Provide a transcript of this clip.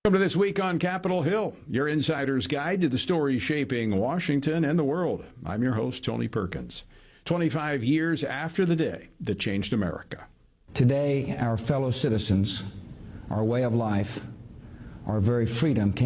Welcome to This Week on Capitol Hill, your insider's guide to the stories shaping Washington and the world. I'm your host, Tony Perkins. 25 years after the day that changed America. Today, our fellow citizens, our way of life, our very freedom